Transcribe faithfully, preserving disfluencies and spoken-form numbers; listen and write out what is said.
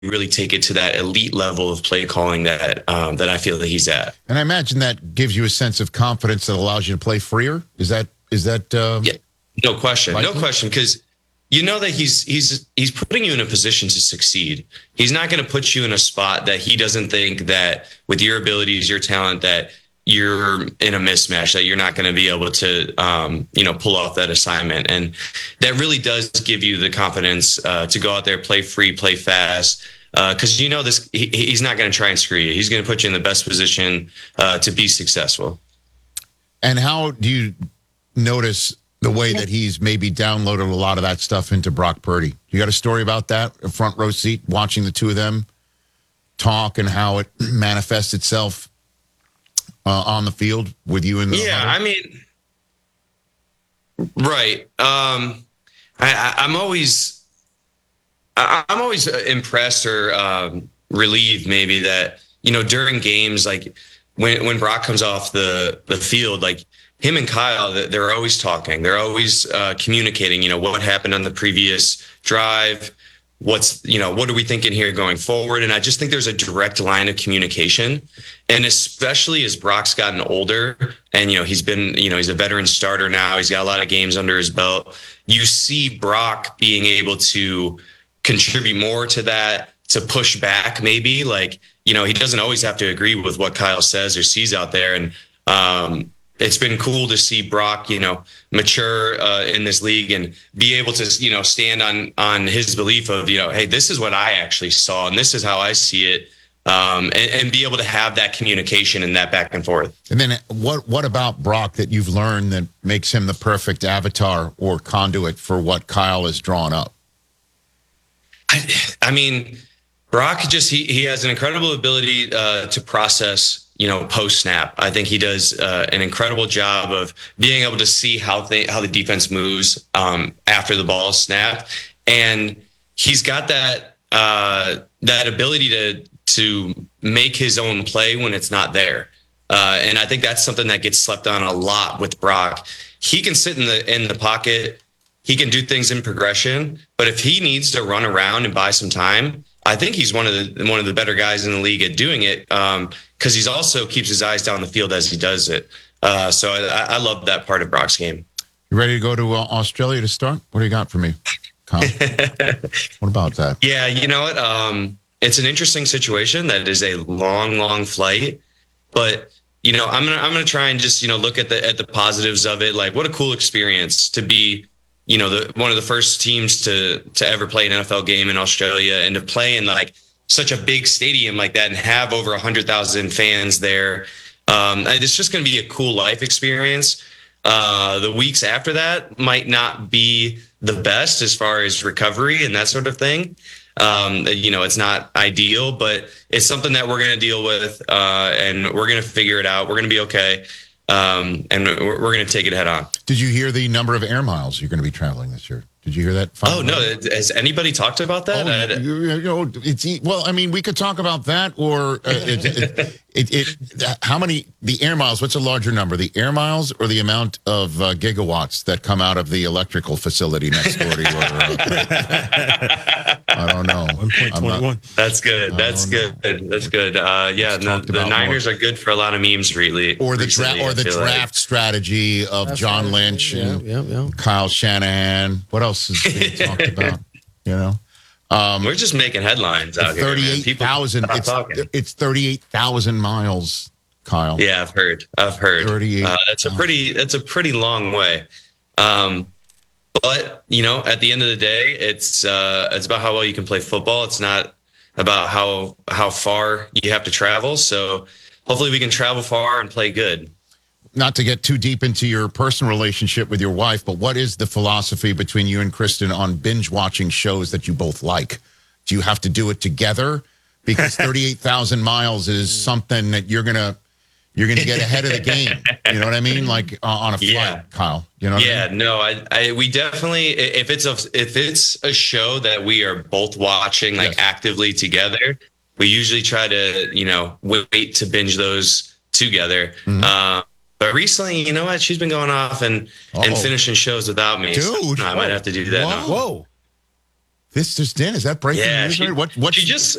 really take it to that elite level of play calling that um, that I feel that he's at. And I imagine that gives you a sense of confidence that allows you to play freer. Is that is that? Um, yeah, no question, likely? no question, because you know that he's he's he's putting you in a position to succeed. He's not going to put you in a spot that he doesn't think that with your abilities, your talent, that you're in a mismatch, that you're not going to be able to, um, you know, pull off that assignment. And that really does give you the confidence uh, to go out there, play free, play fast. Because uh, you know this, he, he's not going to try and screw you. He's going to put you in the best position uh, to be successful. And how do you notice the way that he's maybe downloaded a lot of that stuff into Brock Purdy? You got a story about that? A front row seat, watching the two of them talk and how it manifests itself uh, on the field with you in the yeah. huddle? I mean, right. Um, I, I, I'm always, I, I'm always impressed or um, relieved, maybe, that you know during games, like when when Brock comes off the the field, like him and Kyle, they're always talking. They're always uh, communicating, you know, what happened on the previous drive. What's, you know, what are we thinking here going forward? And I just think there's a direct line of communication. And especially as Brock's gotten older and, you know, he's been, you know, he's a veteran starter now. He's got a lot of games under his belt. You see Brock being able to contribute more to that, to push back maybe. Like, you know, he doesn't always have to agree with what Kyle says or sees out there. And, um, it's been cool to see Brock, you know, mature uh, in this league and be able to, you know, stand on on his belief of, you know, hey, this is what I actually saw and this is how I see it, um, and, and be able to have that communication and that back and forth. And then what what about Brock that you've learned that makes him the perfect avatar or conduit for what Kyle has drawn up? I, I mean, Brock just he he has an incredible ability uh, to process, you know, post snap. I think he does uh, an incredible job of being able to see how they, how the defense moves um, after the ball is snapped, and he's got that uh, that ability to to make his own play when it's not there. Uh, and I think that's something that gets slept on a lot with Brock. He can sit in the in the pocket. He can do things in progression, but if he needs to run around and buy some time, I think he's one of the one of the better guys in the league at doing it. Um, because he's also keeps his eyes down the field as he does it. Uh, so I, I love that part of Brock's game. You ready to go to uh, Australia to start? What do you got for me, Colin? What about that? Yeah, you know what? Um, it's an interesting situation. That is a long, long flight, but you know, I'm gonna I'm gonna try and just you know look at the at the positives of it. Like, what a cool experience to be, you know, the one of the first teams to to ever play an N F L game in Australia and to play in like such a big stadium like that and have over a hundred thousand fans there. Um, it's just going to be a cool life experience. Uh, the weeks after that might not be the best as far as recovery and that sort of thing. Um, you know, it's not ideal, but it's something that we're going to deal with, uh, and we're going to figure it out. We're going to be okay. Um, and we're, we're going to take it head on. Did you hear the number of air miles you're going to be traveling this year? Did you hear that? Oh, no. Has anybody talked about that? Oh, you, you know, it's, well, I mean, we could talk about that or uh, it, it, it, it, how many, the air miles, what's a larger number, the air miles or the amount of uh, gigawatts that come out of the electrical facility next door to your, uh, I don't know. one point two one. That's good. That's good. Know. That's good. Uh, yeah, no, the Niners more. Are good for a lot of memes, really. Or the, dra- or the draft like. strategy of That's John right. Lynch yeah, and yeah, yeah. Kyle Shanahan. What else is being talked about? You know? Um, We're just making headlines out here. thirty-eight thousand. It's, it's thirty-eight thousand miles, Kyle. Yeah, I've heard. I've heard. thirty-eight. Uh, that's a pretty. That's a pretty long way. Um, but you know, at the end of the day, it's uh, it's about how well you can play football. It's not about how how far you have to travel. So hopefully, we can travel far and play good. Not to get too deep into your personal relationship with your wife, but what is the philosophy between you and Kristen on binge watching shows that you both like? Do you have to do it together? Because thirty-eight thousand miles is something that you're gonna you're gonna get ahead of the game. You know what I mean? Like uh, on a flight, yeah. Kyle. You know? What yeah. I mean? No. I, I. We definitely. If it's a if it's a show that we are both watching like yes. actively together, we usually try to you know wait to binge those together. Mm-hmm. Uh, But recently, you know what? She's been going off and, and finishing shows without me. Dude. So I might have to do that Whoa. now. Whoa. This just in. Is that breaking Yeah, news? she, right? What? What? she just